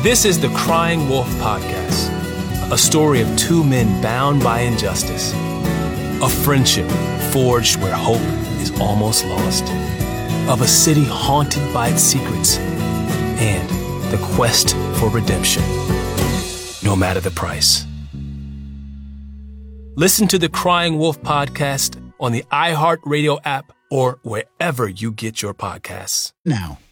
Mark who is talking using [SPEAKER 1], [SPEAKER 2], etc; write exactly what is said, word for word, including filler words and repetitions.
[SPEAKER 1] This is the Crying Wolf Podcast, a story of two men bound by injustice, a friendship forged where hope is almost lost, of a city haunted by its secrets, and the quest for redemption, no matter the price. Listen to the Crying Wolf Podcast on the iHeartRadio app or wherever you get your podcasts.
[SPEAKER 2] Now,